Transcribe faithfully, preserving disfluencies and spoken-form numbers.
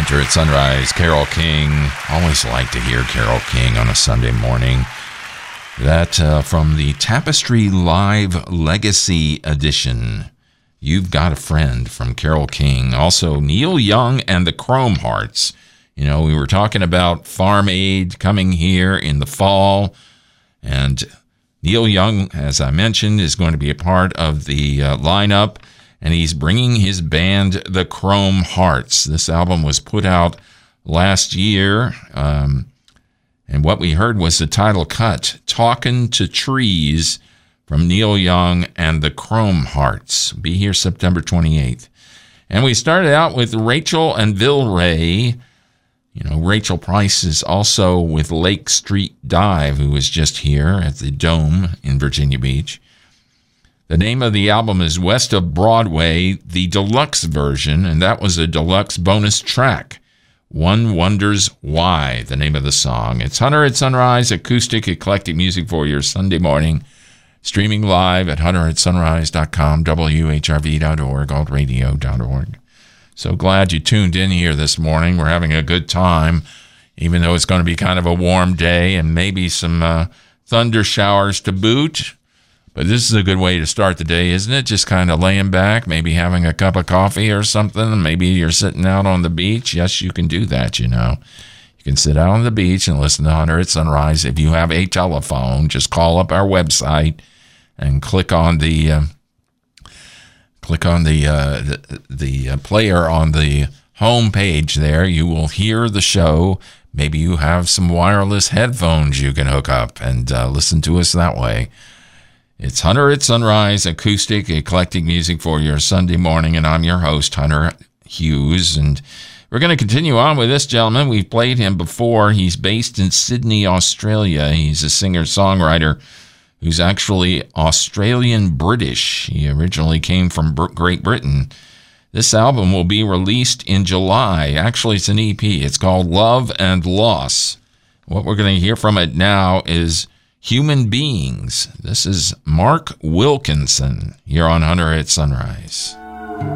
Hunter at Sunrise, Carole King. Always like to hear Carole King on a Sunday morning. That uh, from the Tapestry Live Legacy Edition. You've Got a Friend from Carole King. Also, Neil Young and the Chrome Hearts. You know, we were talking about Farm Aid coming here in the fall. And Neil Young, as I mentioned, is going to be a part of the uh, lineup. And he's bringing his band, the Chrome Hearts. This album was put out last year. Um, and what we heard was the title cut, Talkin' to Trees, from Neil Young and the Chrome Hearts. Be here September twenty-eighth. And we started out with Rachel and Bill Ray. You know, Rachel Price is also with Lake Street Dive, who was just here at the Dome in Virginia Beach. The name of the album is West of Broadway, the deluxe version, and that was a deluxe bonus track. One Wonders Why, the name of the song. It's Hunter at Sunrise, acoustic, eclectic music for your Sunday morning. Streaming live at hunter at sunrise dot com, W H R V dot org, alt radio dot org. So glad you tuned in here this morning. We're having a good time, even though it's going to be kind of a warm day and maybe some uh, thunder showers to boot. But this is a good way to start the day, isn't it? Just kind of laying back, maybe having a cup of coffee or something. Maybe you're sitting out on the beach. Yes, you can do that, you know. You can sit out on the beach and listen to Hunter at Sunrise. If you have a telephone, just call up our website and click on the uh, click on the uh, the, the uh, player on the home page there. You will hear the show. Maybe you have some wireless headphones you can hook up and uh, listen to us that way. It's Hunter at Sunrise, acoustic, eclectic music for your Sunday morning, and I'm your host, Hunter Hughes, and we're going to continue on with this gentleman. We've played him before. He's based in Sydney, Australia. He's a singer-songwriter who's actually Australian-British. He originally came from Great Britain. This album will be released in July. Actually, it's an E P. It's called Love and Loss. What we're going to hear from it now is Human Beings. This is Mark Wilkinson here on Hunter at Sunrise.